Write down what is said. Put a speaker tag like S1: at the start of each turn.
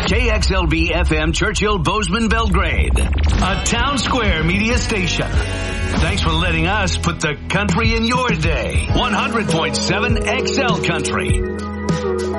S1: KXLB FM Churchill Bozeman Belgrade, a Town Square media station. Thanks for letting us put the country in your day. 100.7 XL Country.